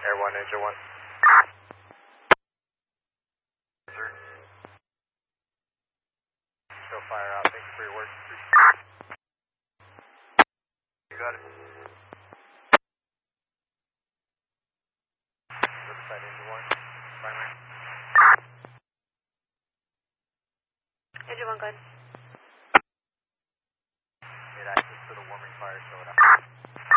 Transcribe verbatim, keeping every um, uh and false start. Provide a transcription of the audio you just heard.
Air one, engine one. Show fire out. Thank you for your work. You got it. Riverside, engine one. Primary. Engine one, good. Need access to the warming fire, show it up.